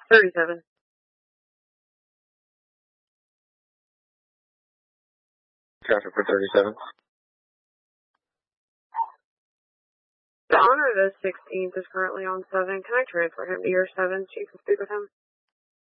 37. Traffic for 37. The owner of the 16th is currently on 7. Can I transfer him to your 7 so you can speak with him?